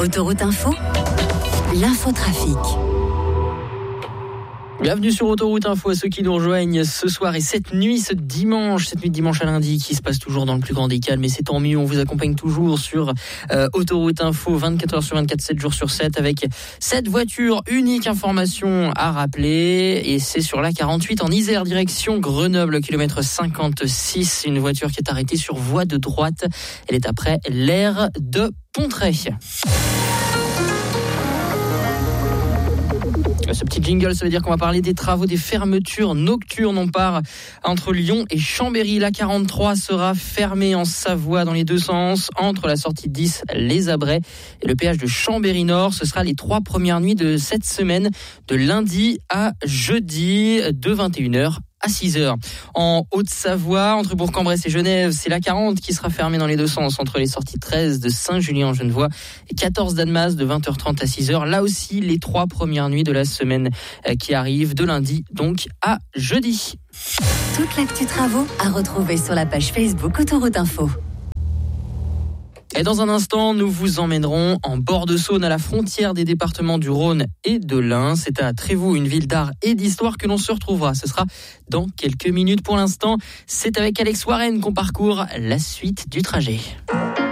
Autoroute Info, l'infotrafic. Bienvenue sur Autoroute Info à ceux qui nous rejoignent ce soir et cette nuit de dimanche à lundi qui se passe toujours dans le plus grand des calmes, et c'est tant mieux. On vous accompagne toujours sur Autoroute Info 24h sur 24, 7 jours sur 7 avec cette voiture. Unique information à rappeler, et c'est sur la 48 en Isère direction Grenoble, kilomètre 56. Une voiture qui est arrêtée sur voie de droite. Elle est après l'aire de Pontrey. Ce petit jingle, ça veut dire qu'on va parler des travaux, des fermetures nocturnes. On part entre Lyon et Chambéry. La 43 sera fermée en Savoie dans les deux sens, entre la sortie 10, les Abrets, et le péage de Chambéry-Nord. Ce sera les 3 premières nuits de cette semaine, de lundi à jeudi, de 21h à 6h. En Haute-Savoie, entre Bourg-en-Bresse et Genève, c'est la 40 qui sera fermée dans les deux sens, entre les sorties 13 de Saint-Julien-en-Genevois et 14 d'Annemasse, de 20h30 à 6h. Là aussi, les 3 premières nuits de la semaine qui arrivent, de lundi donc à jeudi. Toute l'actu travaux à retrouver sur la page Facebook Autoroute Info. Et dans un instant, nous vous emmènerons en bord de Saône, à la frontière des départements du Rhône et de l'Ain. C'est à Trévoux, une ville d'art et d'histoire, que l'on se retrouvera. Ce sera dans quelques minutes. Pour l'instant, c'est avec Alex Warren qu'on parcourt la suite du trajet.